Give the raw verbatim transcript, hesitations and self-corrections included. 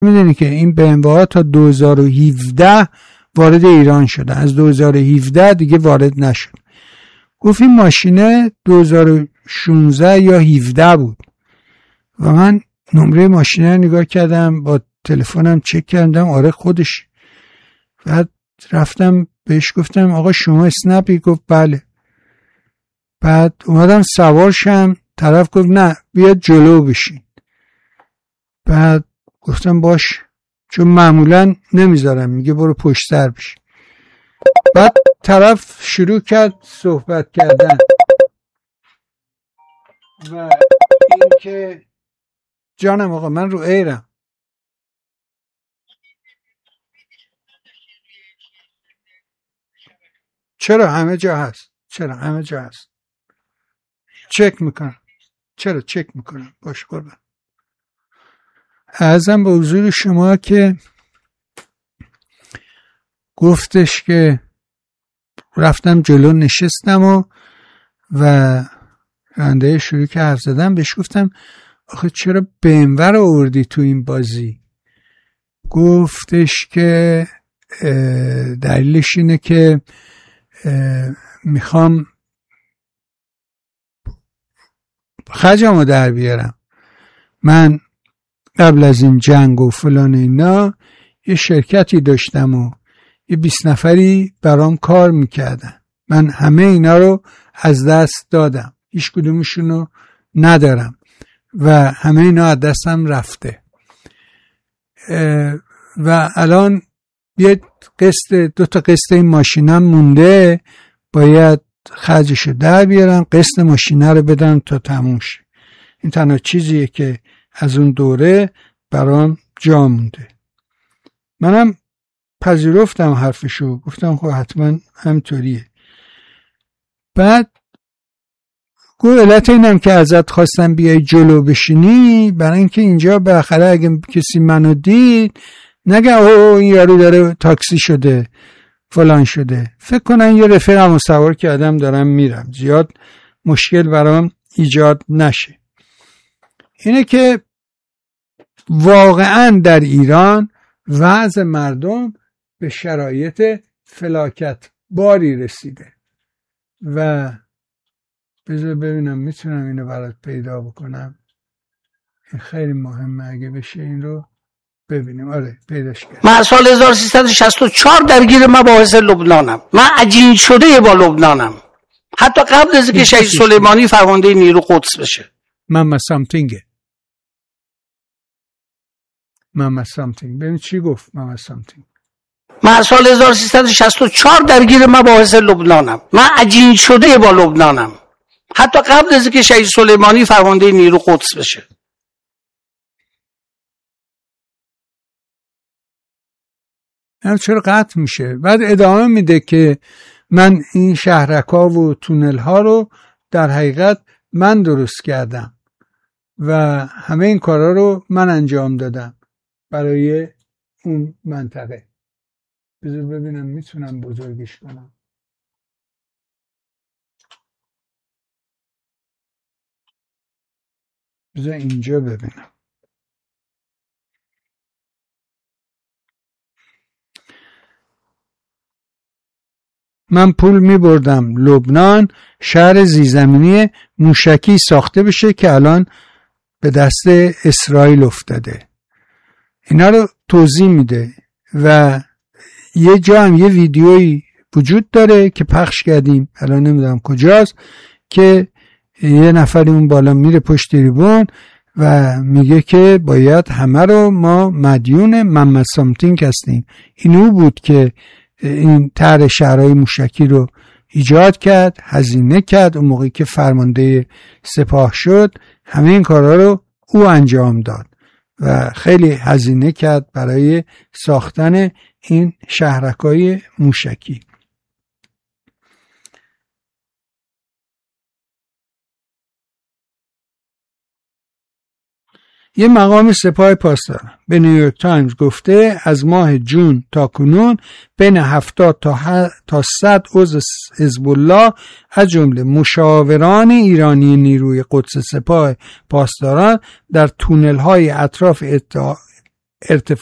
میدونی که این بی ام ها تا دو هزار و هفده وارد ایران شده، از دو هزار و هفده دیگه وارد نشد. گفت این ماشینه دو هزار و شانزده یا هفده بود و من نمره ماشینه نگاه کردم، با تلفنم چک کردم، آره خودش. بعد رفتم بهش گفتم آقا شما اسنپی؟ گفت بله. بعد اومدم سوار شم، طرف گفت نه بیاد جلو بشین. بعد گفتم باش، چون معمولا نمیذارم، میگه برو پشت سر بشین. بعد طرف شروع کرد صحبت کردن و این که جانم آقا من رو ایرم. چرا همه جا هست، چرا همه جا هست، چک میکنم، چرا چک میکنم، باش قربان. عرضم به حضور شما که گفتش که رفتم جلو نشستم و و راننده شروع که حرف زدم. بهش گفتم آخه چرا بی ام و رو آوردی تو این بازی؟ گفتش که دلیلش اینه که میخوام خرجمو در بیارم. من قبل از این جنگ و فلان اینا یه شرکتی داشتم و یه بیست نفری برام کار میکردن، من همه اینا رو از دست دادم، هیچ کدومشونو ندارم و همه اینا از دستم رفته و الان یه قسط دو تا قسط این ماشینم مونده، باید خرجشو در بیارم، قسط ماشینه رو بدم تا تموم شه. این تنها چیزیه که از اون دوره برام جا مونده. منم پذیرفتم حرفشو، گفتم خب حتما همطوریه. بعد گفت علت اینم که ازت خواستم بیای جلو بشینی برای اینکه اینجا بالاخره اگه کسی منو دید نگه اوه این یارو داره تاکسی شده فلان شده، فکر کنن یه رفیقمو سوار کردم دارم میرم، زیاد مشکل برام ایجاد نشه. اینه که واقعا در ایران وضع مردم به شرایط فلاکت باری رسیده و بذار ببینم میتونم اینو برات پیدا بکنم، این خیلی مهمه اگه بشه این رو ببینیم. آره پیداش کردم. من سال هزار و سیصد و شصت و چهار درگیر مباحث لبنانم، من عجین شده با لبنانم، حتی قبل از اینکه شهید سلیمانی فرمانده نیرو قدس بشه. ماما سامتینگه، ماما سامتینگ. ببین چی گفت ماما سامتینگ. من سال هزار و سیصد و شصت و چهار درگیر مباحث لبنانم، من عجین شده با لبنانم، حتی قبل از اینکه شهید سلیمانی فرمانده نیرو قدس بشه. هم چرا قطع میشه؟ بعد ادامه میده که من این شهرک‌ها و تونل‌ها رو در حقیقت من درست کردم و همه این کارا رو من انجام دادم برای اون منطقه. بذار ببینم میتونم بزرگش کنم. بذار اینجا ببینم. من پول می بردم لبنان، شهر زیرزمینی موشکی ساخته بشه که الان به دست اسرائیل افتاده. اینا رو توضیح میده و یه جا هم یه ویدیویی وجود داره که پخش کردیم، الان نمیدونم کجاست، که یه نفری اون بالا میره پشت تریبون و میگه که باید همه رو ما مدیون ماما سامتینگ هستیم. اینو بود که این طرح شهرهای موشکی رو ایجاد کرد، هزینه کرد، اون موقعی که فرمانده سپاه شد همه این کارها رو او انجام داد و خیلی هزینه کرد برای ساختن این شهرک‌های موشکی. یه مقام سپاه پاسداران به نیویورک تایمز گفته از ماه جون تا کنون بین هفتاد تا تا صد عضو حزب الله از جمله مشاوران ایرانی نیروی قدس سپاه پاسداران در تونل‌های اطراف ارتفاع